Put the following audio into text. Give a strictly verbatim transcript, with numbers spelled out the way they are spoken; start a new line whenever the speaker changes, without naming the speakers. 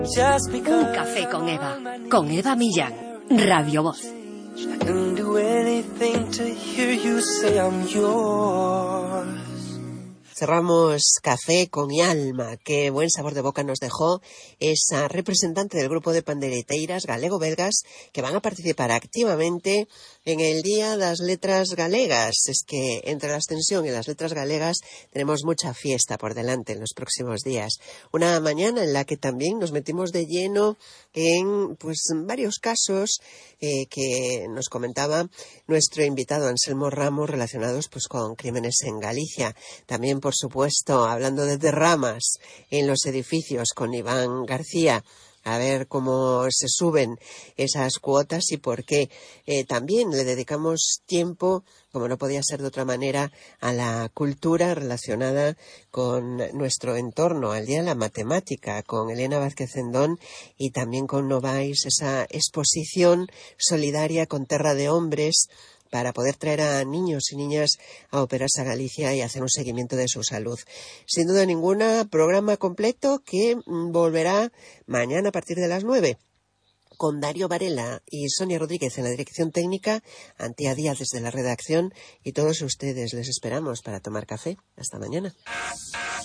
Un café con Eva, con Eva Millán, Radio Voz.
Cerramos Café con mi alma. Qué buen sabor de boca nos dejó esa representante del grupo de pandereteiras galego-belgas que van a participar activamente en el Día das Letras Galegas. Es que entre la Ascensión y las letras galegas tenemos mucha fiesta por delante en los próximos días. Una mañana en la que también nos metimos de lleno en pues varios casos eh, que nos comentaba nuestro invitado Anselmo Ramos relacionados pues con crímenes en Galicia. También, por supuesto, hablando de derramas en los edificios con Iván García, a ver cómo se suben esas cuotas y por qué. Eh, también le dedicamos tiempo, como no podía ser de otra manera, a la cultura relacionada con nuestro entorno, al Día de la Matemática, con Elena Vázquez Zendón y también con Novais, esa exposición solidaria con Terra de Hombres, para poder traer a niños y niñas a operarse a Galicia y hacer un seguimiento de su salud. Sin duda ninguna, programa completo que volverá mañana a partir de las nueve, con Darío Varela y Sonia Rodríguez en la dirección técnica, Antía Díaz desde la redacción, y todos ustedes les esperamos para tomar café. Hasta mañana.